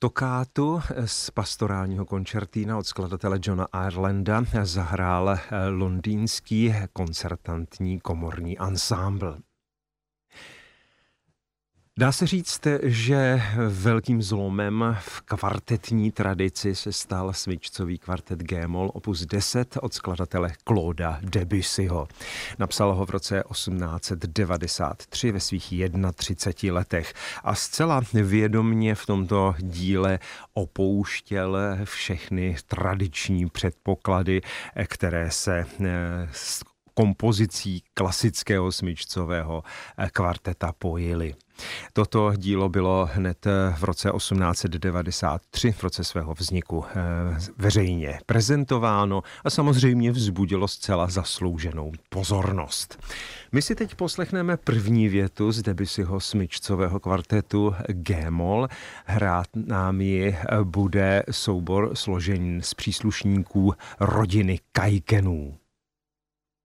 Tokátu z pastorálního koncertína od skladatele Johna Irelanda zahrál londýnský koncertantní komorní ansámbl. Dá se říct, že velkým zlomem v kvartetní tradici se stal smyčcový kvartet G-moll opus 10 od skladatele Clauda Debussyho. Napsal ho v roce 1893 ve svých 31 letech a zcela vědomně v tomto díle opouštěl všechny tradiční předpoklady, které se kompozicí klasického smyčcového kvarteta pojily. Toto dílo bylo hned v roce 1893, v roce svého vzniku, veřejně prezentováno a samozřejmě vzbudilo zcela zaslouženou pozornost. My si teď poslechneme první větu z Debussyho smyčcového kvartetu G-moll. Hrát nám ji bude soubor složen z příslušníků rodiny Kajkenů.